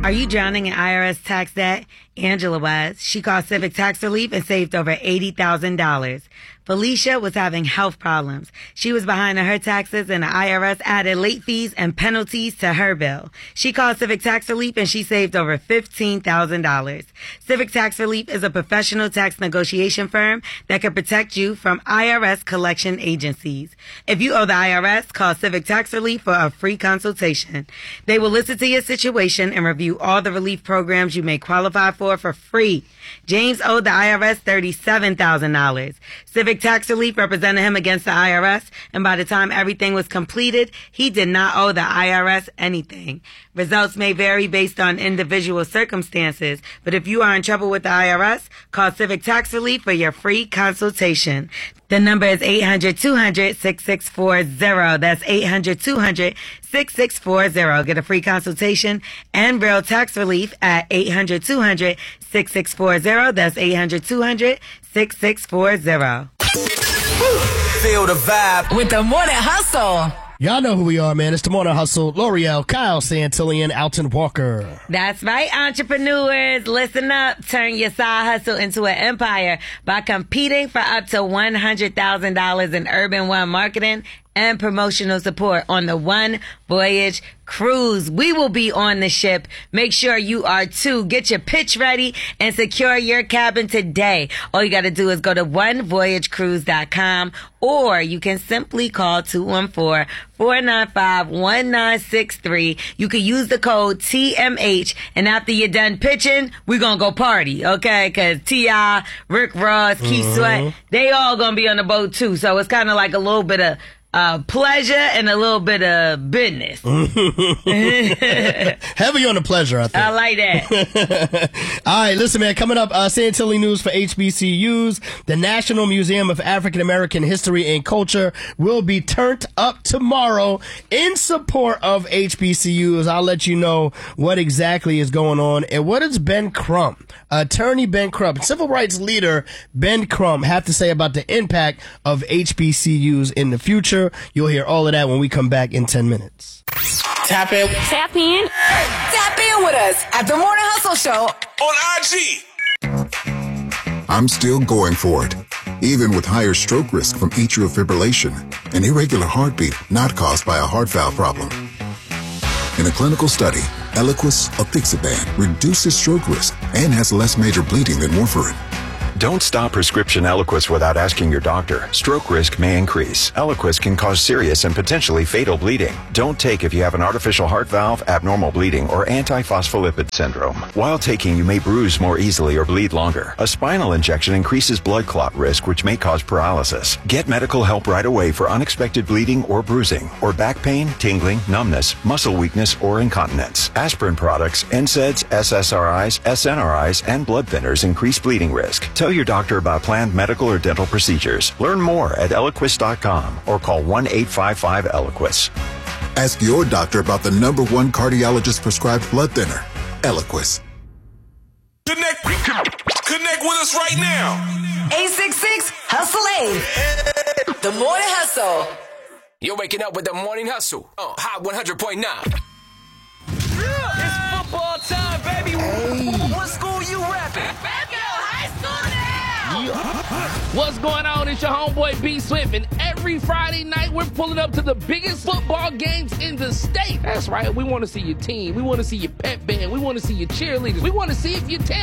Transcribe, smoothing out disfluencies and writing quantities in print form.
Are you drowning in IRS tax debt? Angela was. She called Civic Tax Relief and saved over $80,000. Felicia was having health problems. She was behind on her taxes and the IRS added late fees and penalties to her bill. She called Civic Tax Relief and she saved over $15,000. Civic Tax Relief is a professional tax negotiation firm that can protect you from IRS collection agencies. If you owe the IRS, call Civic Tax Relief for a free consultation. They will listen to your situation and review all the relief programs you may qualify for free. James owed the IRS $37,000. Civic Tax Relief represented him against the IRS, and by the time everything was completed, he did not owe the IRS anything. Results may vary based on individual circumstances, but if you are in trouble with the IRS, call Civic Tax Relief for your free consultation. The number is 800-200-6640. That's 800-200-6640. Get a free consultation and real tax relief at 800-200-6640. That's 800-200-6640. Feel the vibe with the Morning Hustle. Y'all know who we are, man. It's the Morning Hustle. L'Oreal, Kyle Santillan, Alton Walker. That's right, entrepreneurs. Listen up. Turn your side hustle into an empire by competing for up to $100,000 in Urban One marketing and promotional support on the One Voyage Cruise. We will be on the ship. Make sure you are too. Get your pitch ready and secure your cabin today. All you got to do is go to onevoyagecruise.com, or you can simply call 214-495-1963. You can use the code TMH, and after you're done pitching, we're going to go party, okay? Because T.I., Rick Ross, Keith Sweat, they all going to be on the boat too. So it's kind of like a little bit of pleasure and a little bit of business. Heavy on the pleasure, I think. I like that. All right, listen, man. Coming up, Santillan news for HBCUs. The National Museum of African American History and Culture will be turned up tomorrow in support of HBCUs. I'll let you know what exactly is going on. And what does Ben Crump, attorney Ben Crump, civil rights leader Ben Crump have to say about the impact of HBCUs in the future? You'll hear all of that when we come back in 10 minutes. Tap in. Tap in. Tap in with us at the Morning Hustle Show On IG. I'm still going for it, even with higher stroke risk from atrial fibrillation, an irregular heartbeat not caused by a heart valve problem. In a clinical study, Eliquis apixaban reduces stroke risk and has less major bleeding than warfarin. Don't stop prescription Eliquis without asking your doctor. Stroke risk may increase. Eliquis can cause serious and potentially fatal bleeding. Don't take if you have an artificial heart valve, abnormal bleeding, or antiphospholipid syndrome. While taking, you may bruise more easily or bleed longer. A spinal injection increases blood clot risk, which may cause paralysis. Get medical help right away for unexpected bleeding or bruising, or back pain, tingling, numbness, muscle weakness, or incontinence. Aspirin products, NSAIDs, SSRIs, SNRIs, and blood thinners increase bleeding risk. Tell your doctor about planned medical or dental procedures. Learn more at Eliquis.com or call 1-855-ELIQUIS. Ask your doctor about the #1 cardiologist prescribed blood thinner, Eliquis. Connect with us right now. 866-HUSTLE-8. The Morning Hustle. You're waking up with the Morning Hustle. Hot 100.9. It's football time, baby. Hey. What school you rapping? What's going on? It's your homeboy B Swift, and every Friday night we're pulling up to the biggest football games in the state. That's right. We want to see your team. We want to see your pep band. We want to see your cheerleaders. We want to see if your tail